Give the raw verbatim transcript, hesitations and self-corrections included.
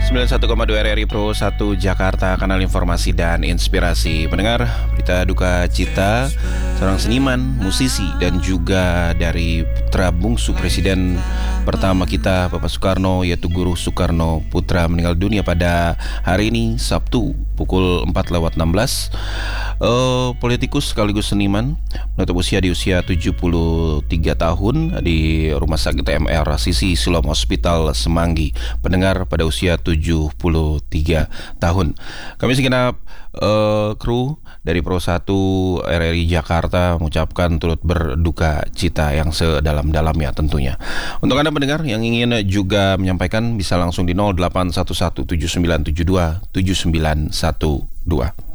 sembilan puluh satu koma dua R R I Pro satu Jakarta, kanal informasi dan inspirasi. Pendengar, berita duka cita seorang seniman, musisi, dan juga dari putra bungsu Presiden pertama kita, Bapak Soekarno, yaitu Guru Soekarno Putra, meninggal dunia pada hari ini, Sabtu, pukul empat lewat enam belas. Uh, politikus sekaligus seniman, menutup usia di usia tujuh puluh tiga tahun di Rumah Sakit M R Sisi Siloam Hospital Semanggi. Pendengar, pada usia tujuh puluh tiga tahun. Kami segenap uh, kru dari Pro satu R R I Jakarta mengucapkan turut berduka cita yang sedalam-dalamnya tentunya. Untuk Anda pendengar yang ingin juga menyampaikan, bisa langsung di nol delapan satu satu tujuh sembilan tujuh dua tujuh sembilan satu dua.